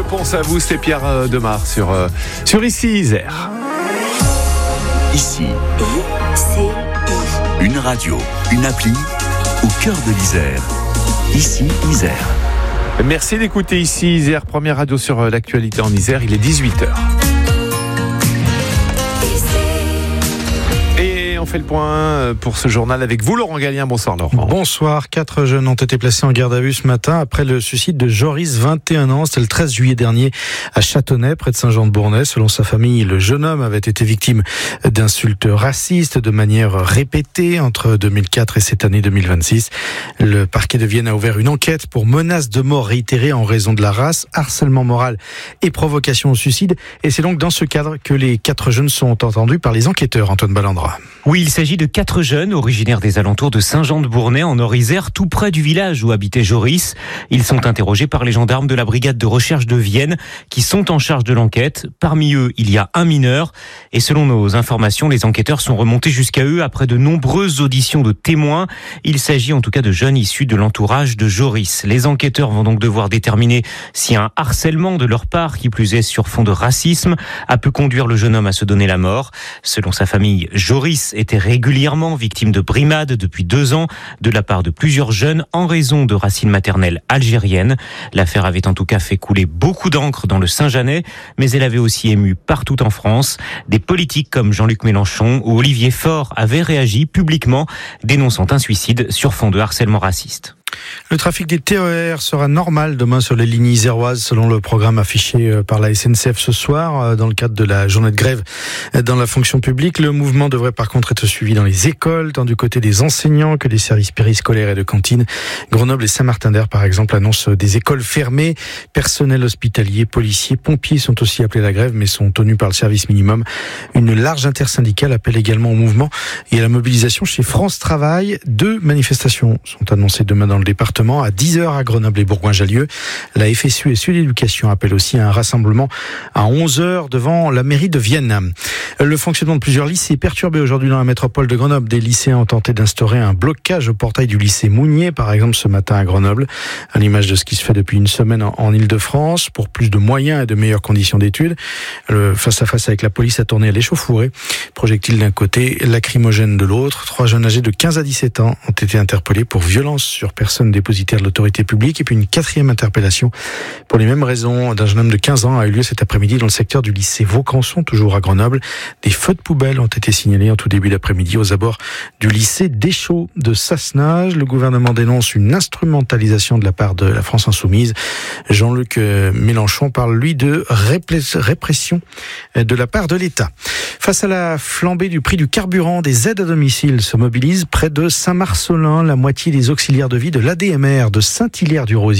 pense à vous, c'est Pierre Demar sur Ici Isère. Ici, une radio, une appli au cœur de l'Isère. Ici Isère. Merci d'écouter Ici Isère, première radio sur l'actualité en Isère, il est 18h. Et on fait le point pour ce journal avec vous, Laurent Gallien. Bonsoir Laurent. Bonsoir. 4 jeunes ont été placés en garde à vue ce matin après le suicide de Joris, 21 ans. C'était le 13 juillet dernier à Châtenay, près de Saint-Jean-de-Bournay. Selon sa famille, le jeune homme avait été victime d'insultes racistes de manière répétée entre 2004 et cette année 2026. Le parquet de Vienne a ouvert une enquête pour menace de mort réitérée en raison de la race, harcèlement moral et provocation au suicide. Et c'est donc dans ce cadre que les 4 jeunes sont entendus par les enquêteurs. Antoine Ballandra. Oui, il s'agit de 4 jeunes originaires des alentours de Saint-Jean-de-Bournay en Nord-Isère, tout près du village où habitait Joris. Ils sont interrogés par les gendarmes de la brigade de recherche de Vienne qui sont en charge de l'enquête. Parmi eux, il y a un mineur. Et selon nos informations, les enquêteurs sont remontés jusqu'à eux après de nombreuses auditions de témoins. Il s'agit en tout cas de jeunes issus de l'entourage de Joris. Les enquêteurs vont donc devoir déterminer si un harcèlement de leur part, qui plus est sur fond de racisme, a pu conduire le jeune homme à se donner la mort. Selon sa famille, Joris était régulièrement victime de brimades depuis 2 ans de la part de plusieurs jeunes en raison de racines maternelles algériennes. L'affaire avait en tout cas fait couler beaucoup d'encre dans le Saint-Jeanais, mais elle avait aussi ému partout en France. Des politiques comme Jean-Luc Mélenchon ou Olivier Faure avaient réagi publiquement, dénonçant un suicide sur fond de harcèlement raciste. Le trafic des TER sera normal demain sur les lignes iséroises selon le programme affiché par la SNCF ce soir dans le cadre de la journée de grève dans la fonction publique. Le mouvement devrait par contre être suivi dans les écoles, tant du côté des enseignants que des services périscolaires et de cantines. Grenoble et Saint-Martin-d'Air par exemple annoncent des écoles fermées. Personnel hospitalier, policiers, pompiers sont aussi appelés à la grève mais sont tenus par le service minimum. Une large intersyndicale appelle également au mouvement et à la mobilisation chez France Travail. 2 manifestations sont annoncées demain dans le département à 10h à Grenoble et Bourgoin-Jallieu. La FSU et Sud Éducation appellent aussi à un rassemblement à 11h devant la mairie de Vienne. Le fonctionnement de plusieurs lycées est perturbé aujourd'hui dans la métropole de Grenoble. Des lycéens ont tenté d'instaurer un blocage au portail du lycée Mounier, par exemple ce matin à Grenoble, à l'image de ce qui se fait depuis une semaine en Île-de-France. Pour plus de moyens et de meilleures conditions d'études, le face-à-face avec la police a tourné à l'échauffourée. Projectiles d'un côté, lacrymogène de l'autre. 3 jeunes âgés de 15 à 17 ans ont été interpellés pour violence sur personne dépositaire de l'autorité publique. Et puis une 4e interpellation pour les mêmes raisons d'un jeune homme de 15 ans a eu lieu cet après-midi dans le secteur du lycée Vaucanson, toujours à Grenoble. Des feux de poubelle ont été signalés en tout début d'après-midi aux abords du lycée Deschaux de Sassenage. Le gouvernement dénonce une instrumentalisation de la part de la France Insoumise. Jean-Luc Mélenchon parle, lui, de répression de la part de l'État. Face à la flambée du prix du carburant, des aides à domicile se mobilisent près de Saint-Marcelin. La moitié des auxiliaires de vie de l'ADMR de Saint-Hilaire-du-Rosier